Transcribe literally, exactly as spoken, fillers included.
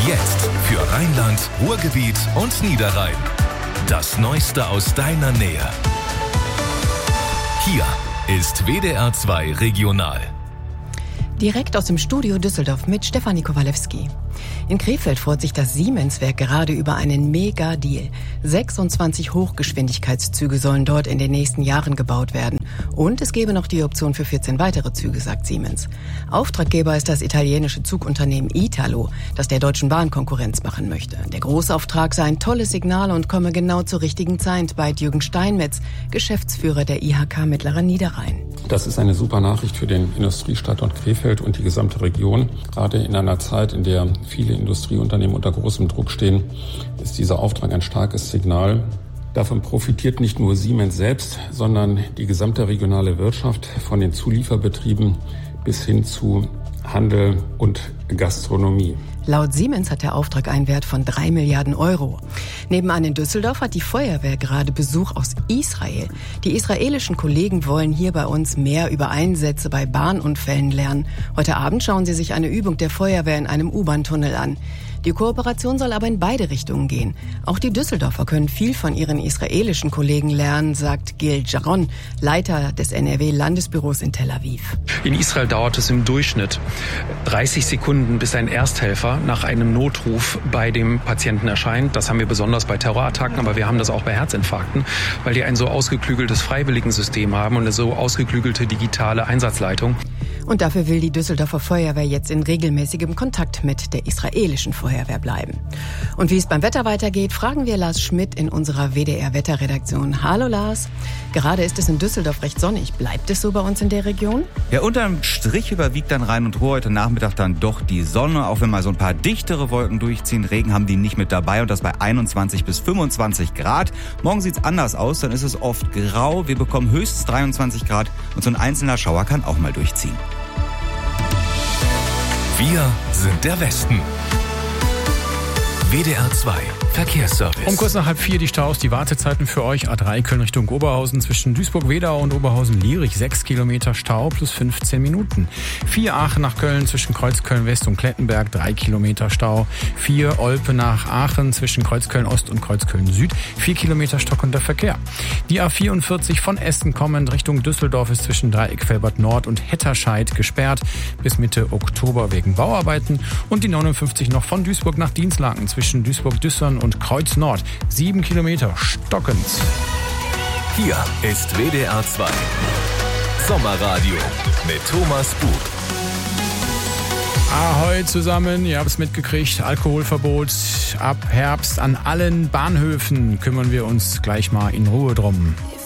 Jetzt für Rheinland, Ruhrgebiet und Niederrhein. Das Neueste aus deiner Nähe. Hier ist W D R zwei Regional. Direkt aus dem Studio Düsseldorf mit Stefanie Kowalewski. In Krefeld freut sich das Siemens-Werk gerade über einen Mega-Deal. sechsundzwanzig Hochgeschwindigkeitszüge sollen dort in den nächsten Jahren gebaut werden. Und es gäbe noch die Option für vierzehn weitere Züge, sagt Siemens. Auftraggeber ist das italienische Zugunternehmen Italo, das der Deutschen Bahn Konkurrenz machen möchte. Der Großauftrag sei ein tolles Signal und komme genau zur richtigen Zeit, bei Jürgen Steinmetz, Geschäftsführer der I H K Mittlerer Niederrhein. Das ist eine super Nachricht für den Industriestandort Krefeld und die gesamte Region. Gerade in einer Zeit, in der viele Industrieunternehmen unter großem Druck stehen, ist dieser Auftrag ein starkes Signal. Davon profitiert nicht nur Siemens selbst, sondern die gesamte regionale Wirtschaft, von den Zulieferbetrieben bis hin zu Handel und Gastronomie. Laut Siemens hat der Auftrag einen Wert von drei Milliarden Euro. Nebenan in Düsseldorf hat die Feuerwehr gerade Besuch aus Israel. Die israelischen Kollegen wollen hier bei uns mehr über Einsätze bei Bahnunfällen lernen. Heute Abend schauen sie sich eine Übung der Feuerwehr in einem U-Bahn-Tunnel an. Die Kooperation soll aber in beide Richtungen gehen. Auch die Düsseldorfer können viel von ihren israelischen Kollegen lernen, sagt Gil Jaron, Leiter des N R W-Landesbüros in Tel Aviv. In Israel dauert es im Durchschnitt dreißig Sekunden, bis ein Ersthelfer nach einem Notruf bei dem Patienten erscheint. Das haben wir besonders bei Terrorattacken, aber wir haben das auch bei Herzinfarkten, weil die ein so ausgeklügeltes Freiwilligensystem haben und eine so ausgeklügelte digitale Einsatzleitung. Und dafür will die Düsseldorfer Feuerwehr jetzt in regelmäßigem Kontakt mit der israelischen Feuerwehr bleiben. Und wie es beim Wetter weitergeht, fragen wir Lars Schmidt in unserer W D R-Wetterredaktion. Hallo Lars, gerade ist es in Düsseldorf recht sonnig. Bleibt es so bei uns in der Region? Ja, unterm Strich überwiegt dann Rhein und Ruhr heute Nachmittag dann doch die Sonne, auch wenn mal so ein paar dichtere Wolken durchziehen. Regen haben die nicht mit dabei und das bei einundzwanzig bis fünfundzwanzig Grad. Morgen sieht's anders aus, dann ist es oft grau. Wir bekommen höchstens dreiundzwanzig Grad und so ein einzelner Schauer kann auch mal durchziehen. Wir sind der Westen. W D R zwei Verkehrsservice. Um kurz nach halb vier die Staus, die Wartezeiten für euch. A drei Köln Richtung Oberhausen zwischen Duisburg-Wedau und Oberhausen-Lierich. sechs Kilometer Stau plus fünfzehn Minuten. vier Aachen nach Köln zwischen Kreuzköln-West und Klettenberg. drei Kilometer Stau. vier Olpe nach Aachen zwischen Kreuzköln-Ost und Kreuzköln-Süd. vier Kilometer stockender Verkehr. Die A vierundvierzig von Essen kommend Richtung Düsseldorf ist zwischen Dreieck-Velbert Nord und Hetterscheid gesperrt bis Mitte Oktober wegen Bauarbeiten. Und die neunundfünfzig noch von Duisburg nach Dienstlaken zwischen Duisburg-Düssern und Kreuz Nord. Sieben Kilometer stockend. Hier ist W D R zwei Sommerradio mit Thomas Bug. Ahoi zusammen, ihr habt es mitgekriegt, Alkoholverbot ab Herbst an allen Bahnhöfen. Kümmern wir uns gleich mal in Ruhe drum.